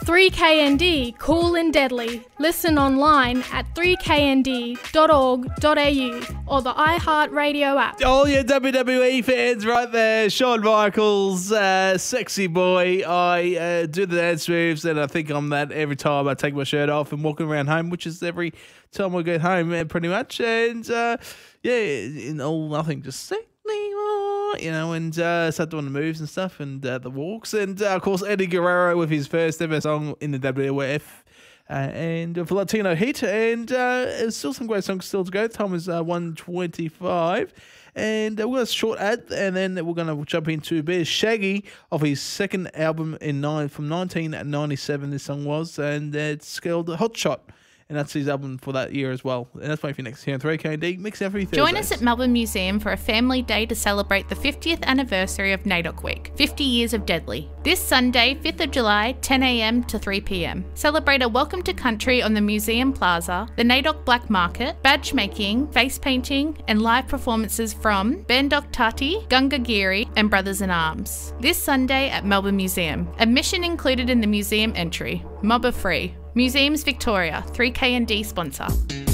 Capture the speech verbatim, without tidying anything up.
three K N D, cool and deadly. Listen online at three k n d dot org dot a u or the iHeartRadio app. All your W W E fans right there. Shawn Michaels, uh, sexy boy. I uh, do the dance moves and I think I'm that every time I take my shirt off and walking around home, which is every time I get home uh, pretty much. And uh, yeah, in all nothing, just sing. You know, and uh, start doing the moves and stuff and uh, the walks. And, uh, of course, Eddie Guerrero with his first ever song in the W W F uh, and for Latino Heat. And uh, there's still some great songs still to go. Time is uh, one twenty-five. And uh, we've got a short ad, and then we're going to jump into Bear Shaggy of his second album in nine from nineteen ninety-seven, this song was. And uh, it's called Hot Shot. And that's his album for that year as well. And that's waiting for you next here on three K and D. Mix every Thursday. Join us at Melbourne Museum for a family day to celebrate the fiftieth anniversary of NAIDOC Week, fifty years of Deadly. This Sunday, fifth of July, ten a m to three p m. Celebrate a welcome to country on the Museum Plaza, the NAIDOC Black Market, badge making, face painting, and live performances from Bandok Tati, Gunga Giri, and Brothers in Arms. This Sunday at Melbourne Museum. Admission included in the museum entry. Mob are free. Museums Victoria, three K and D sponsor.